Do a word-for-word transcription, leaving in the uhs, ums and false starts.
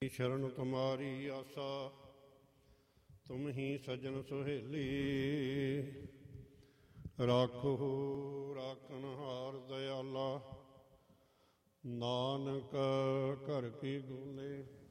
शरण तुम्हारी आसा, तुम ही सजन सुहेली। राखो राखनहार दयाला, नानक घर की गूले।